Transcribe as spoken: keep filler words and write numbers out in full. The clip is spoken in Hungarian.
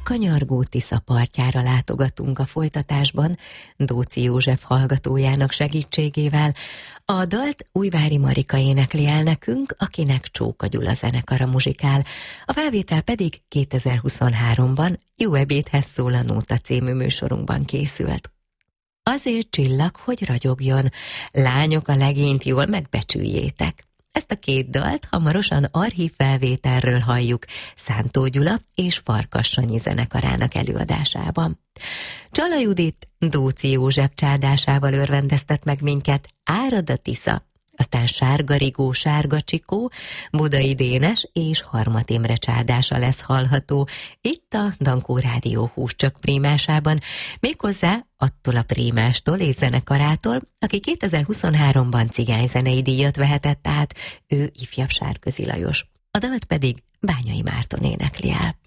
kanyargó Tisza partjára látogatunk a folytatásban Dóczy József hallgatójának segítségével. A dalt Újvári Marika énekli el nekünk, akinek Csóka Gyula zenekara muzsikál. A felvétel pedig kétezer-huszonháromban Jó ebédhez szól a Nóta című műsorunkban készült. Azért csillag, hogy ragyogjon, lányok a legényt jól megbecsüljétek. Ezt a két dalt hamarosan archív felvételről halljuk Szántó Gyula és Farkas Sanyi zenekarának előadásában. Csala Judit Dóczy József csárdásával örvendeztet meg minket Árad a Tisza, aztán Sárga Rigó, Sárga Csikó, Budai Dénes és Harmat Imre csárdása lesz hallható itt a Dankó Rádió húscsök prímásában, méghozzá attól a prímástól és zenekarától, aki kétezer-huszonháromban cigányzenei díjat vehetett át, ő ifjabb Sárközi Lajos. A dalt pedig Bányai Márton énekli el.